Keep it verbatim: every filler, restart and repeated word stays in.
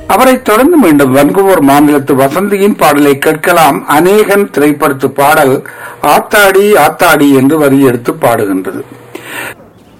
அவரை தொடர்ந்து மீண்டும் வன்கூவர் மாநிலத்து வசந்தியின் பாடலை கேட்கலாம். அநேகன் திரைப்படத்து பாடல் ஆத்தாடி ஆத்தாடி என்று வரி எடுத்து பாடுகின்றது.